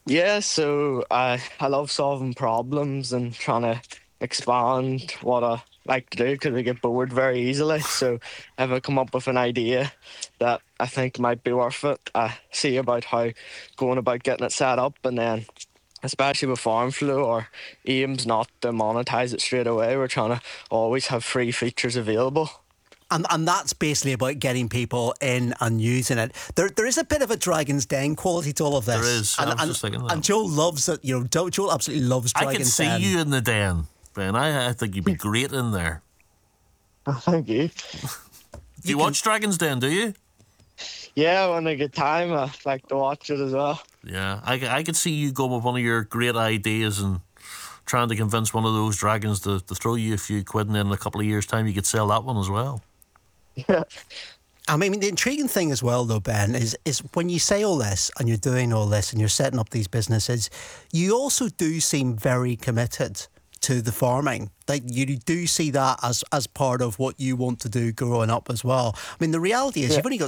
Yeah, so I love solving problems and trying to expand what I like to do because I get bored very easily. So if I come up with an idea that I think might be worth it, I see about how going about getting it set up, and then especially with FarmFlow, our aim's not to monetize it straight away. We're trying to always have free features available. And that's basically about getting people in and using it. There is a bit of a Dragon's Den quality to all of There this. is. And I was and, just thinking and that. Joel loves it. Joel absolutely loves I could Dragon's see Den. you in the den, Ben. I think you'd be great in there. Thank you. Do you watch Dragon's Den, do you? Yeah, when I get time, I like to watch it as well. Yeah, I could see you going with one of your great ideas and trying to convince one of those dragons to throw you a few quid, and then in a couple of years' time you could sell that one as well. Yeah. I mean, the intriguing thing as well, though, Ben, is when you say all this and you're doing all this and you're setting up these businesses, you also do seem very committed to the farming. Like, you do see that as part of what you want to do growing up as well. I mean, the reality is Yeah. you've only got